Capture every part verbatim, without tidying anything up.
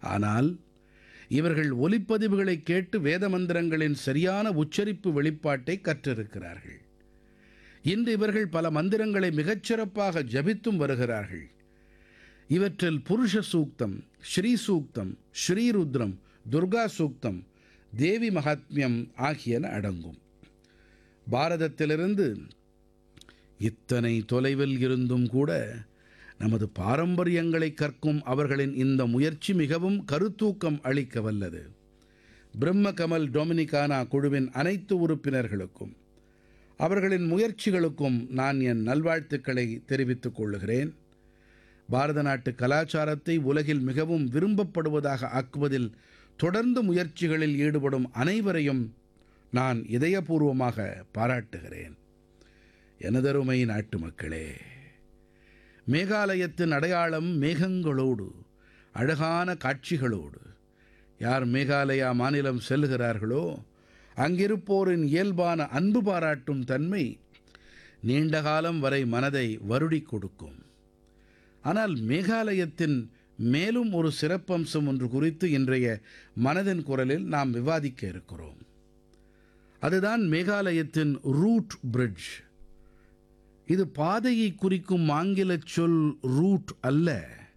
ஆனால் இவர்கள் ஒலிப்பதிவுகளை கேட்டு வேத மந்திரங்களின் சரியான உச்சரிப்பு வெளிப்பாட்டை கற்றிருக்கிறார்கள். இன்று இவர்கள் பல மந்திரங்களை மிகச்சிறப்பாக ஜபித்தும் வருகிறார்கள். இவற்றில் புருஷ சூக்தம், ஸ்ரீ சூக்தம், ஸ்ரீருத்ரம், துர்கா சூக்தம், தேவி மகாத்மியம் ஆகியன அடங்கும். பாரதத்திலிருந்து இத்தனை தொலைவில் இருந்தும் கூட நமது பாரம்பரியங்களை கற்கும் அவர்களின் இந்த முயற்சி மிகவும் கருத்தூக்கம் அளிக்க வல்லது. பிரம்ம கமல் டொமினிகானா குழுவின் அனைத்து உறுப்பினர்களுக்கும் அவர்களின் முயற்சிகளுக்கும் நான் என் நல்வாழ்த்துக்களை தெரிவித்துக் கொள்கிறேன். பாரத நாட்டு கலாச்சாரத்தை உலகில் மிகவும் விரும்பப்படுவதாக ஆக்குவதில் தொடர்ந்து முயற்சிகளில் ஈடுபடும் அனைவரையும் நான் இதயபூர்வமாக பாராட்டுகிறேன். எனதருமை நாட்டு மக்களே, மேகாலயத்தின் அடையாளம் மேகங்களோடு, அழகான காட்சிகளோடு. யார் மேகாலயா மாநிலம் செல்கிறார்களோ அங்கிருப்போரின் இயல்பான அன்பு பாராட்டும் தன்மை நீண்ட காலம் வரை மனதை வருடிக் கொடுக்கும். ஆனால் மேகாலயத்தின் மேலும் ஒரு சிறப்பம்சம் ஒன்று குறித்து இன்றைய மனதின் குரலில் நாம் விவாதிக்க இருக்கிறோம். அதுதான் மேகாலயத்தின் ரூட் பிரிட்ஜ். இது பாதையை குறிக்கும் ஆங்கிலச் சொல் ரூட் அல்ல,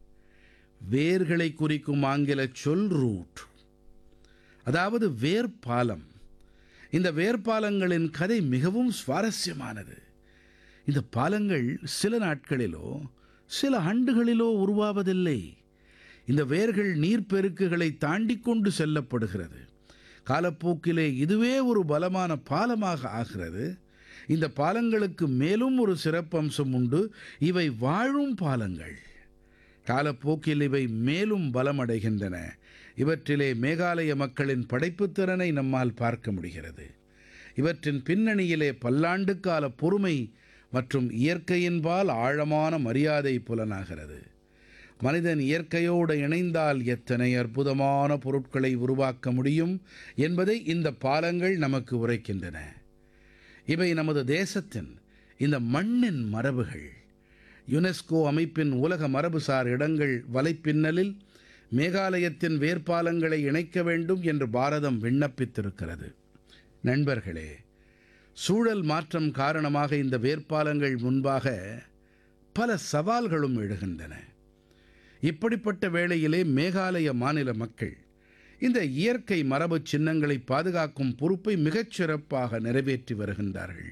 வேர்களை குறிக்கும் ஆங்கிலச் சொல் ரூட், அதாவது வேர்பாலம். இந்த வேர்பாலங்களின் கதை மிகவும் சுவாரஸ்யமானது. இந்த பாலங்கள் சில நாட்களிலோ சில ஆண்டுகளிலோ உருவாவதில்லை. இந்த வேர்கள் நீர்ப்பெருக்குகளை தாண்டிக் கொண்டு செல்லப்படுகிறது. காலப்போக்கிலே இதுவே ஒரு பலமான பாலமாக ஆகிறது. இந்த பாலங்களுக்கு மேலும் ஒரு சிறப்பம்சம் உண்டு. இவை வாழும் பாலங்கள். காலப்போக்கில் இவை மேலும் பலமடைகின்றன. இவற்றிலே மேகாலய மக்களின் படைப்புத் திறனை நம்மால் பார்க்க முடிகிறது. இவற்றின் பின்னணியிலே பல்லாண்டுக்கால பொறுமை மற்றும் இயற்கையின்பால் ஆழமான மரியாதை புலனாகிறது. மனிதன் இயற்கையோடு இணைந்தால் எத்தனை அற்புதமான பொருட்களை உருவாக்க முடியும் என்பதை இந்த பாலங்கள் நமக்கு உரைக்கின்றன. இவை நமது தேசத்தின், இந்த மண்ணின் மரபுகள். யுனெஸ்கோ அமைப்பின் உலக மரபுசார் இடங்கள் வலைப்பின்னலில் மேகாலயத்தின் வேர்பாலங்களை இணைக்க வேண்டும் என்று பாரதம் விண்ணப்பித்திருக்கிறது. நண்பர்களே, சூழல் மாற்றம் காரணமாக இந்த வேர்பாலங்கள் முன்பாக பல சவால்களும் எழுகின்றன. இப்படிப்பட்ட வேளையிலே மேகாலய மாநில மக்கள் இந்த இயற்கை மரபு சின்னங்களை பாதுகாக்கும் பொறுப்பை மிகச் சிறப்பாக நிறைவேற்றி வருகின்றார்கள்.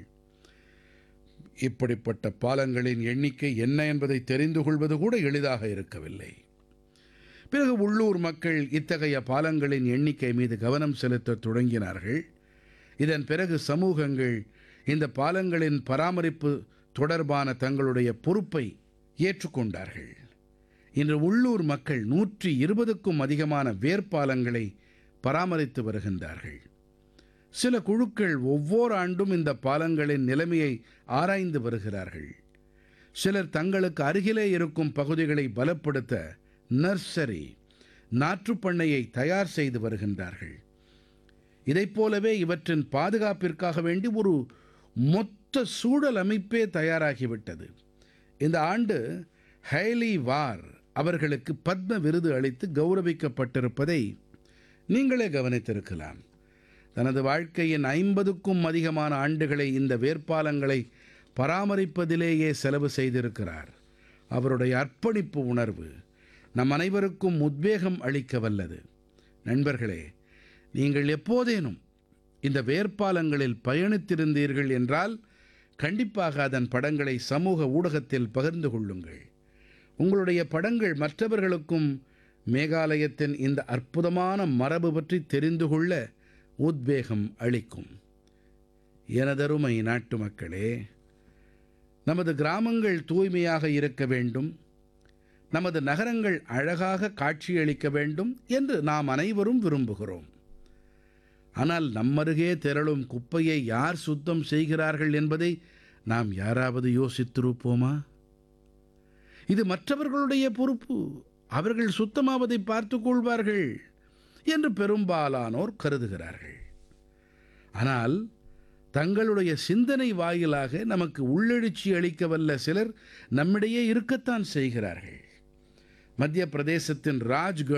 இப்படிப்பட்ட பாலங்களின் எண்ணிக்கை என்ன என்பதை தெரிந்து கொள்வது கூட எளிதாக இருக்கவில்லை. பிறகு உள்ளூர் மக்கள் இத்தகைய பாலங்களின் எண்ணிக்கை மீது கவனம் செலுத்தத் தொடங்கினார்கள். இதன் பிறகு சமூகங்கள் இந்த பாலங்களின் பராமரிப்பு தொடர்பான தங்களுடைய பொறுப்பை ஏற்றுக்கொண்டார்கள். இன்று உள்ளூர் மக்கள் நூற்றி இருபதுக்கும் அதிகமான வேர்பாலங்களை பராமரித்து வருகின்றார்கள். சில குழுக்கள் ஒவ்வொரு ஆண்டும் இந்த பாலங்களின் நிலைமையை ஆராய்ந்து வருகிறார்கள். சிலர் தங்களுக்கு அருகிலே இருக்கும் பகுதிகளை பலப்படுத்த நர்சரி, நாற்றுப்பண்ணையை தயார் செய்து வருகின்றார்கள். இதைப் போலவே இவற்றின் பாதுகாப்பிற்காக வேண்டி ஒரு மொத்த சூழல் அமைப்பே தயாராகிவிட்டது. இந்த ஆண்டு ஹைலி வார் அவர்களுக்கு பத்ம விருது அளித்து கௌரவிக்கப்பட்டிருப்பதை நீங்களே கவனித்திருக்கலாம். தனது வாழ்க்கையின் ஐம்பதுக்கும் அதிகமான ஆண்டுகளை இந்த வேர்பாலங்களை பராமரிப்பதிலேயே செலவு செய்திருக்கிறார். அவருடைய அர்ப்பணிப்பு உணர்வு நம் அனைவருக்கும் உத்வேகம் அளிக்க வல்லது. நண்பர்களே, நீங்கள் எப்போதேனும் இந்த வேர்பாலங்களில் பயணித்திருந்தீர்கள் என்றால் கண்டிப்பாக அதன் படங்களை சமூக ஊடகத்தில் பகிர்ந்து கொள்ளுங்கள். உங்களுடைய படங்கள் மற்றவர்களுக்கும் மேகாலயத்தின் இந்த அற்புதமான மரபு பற்றி தெரிந்து கொள்ள உத்வேகம் அளிக்கும். எனதருமை நாட்டு மக்களே, நமது கிராமங்கள் தூய்மையாக இருக்க வேண்டும், நமது நகரங்கள் அழகாக காட்சியளிக்க வேண்டும் என்று நாம் அனைவரும் விரும்புகிறோம். ஆனால் நம்மருகே திரளும் குப்பையை யார் சுத்தம் செய்கிறார்கள் என்பதை நாம் யாராவது யோசித்திருப்போமா? இது மற்றவர்களுடைய பொறுப்பு, அவர்கள் சுத்தமாவதை பார்த்துக் கொள்வார்கள் என்று பெரும்பாலானோர் கருதுகிறார்கள். ஆனால் தங்களுடைய சிந்தனை வாயிலாக நமக்கு உள்ளெழுச்சி அளிக்க வல்ல சிலர் நம்மிடையே இருக்கத்தான் செய்கிறார்கள். மத்திய பிரதேசத்தின் ராஜ்கட்